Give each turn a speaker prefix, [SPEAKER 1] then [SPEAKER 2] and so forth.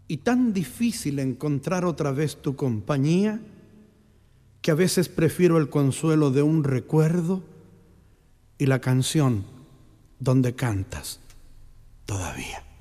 [SPEAKER 1] y tan difícil encontrar otra vez tu compañía, que a veces prefiero el consuelo de un recuerdo y la canción donde cantas todavía.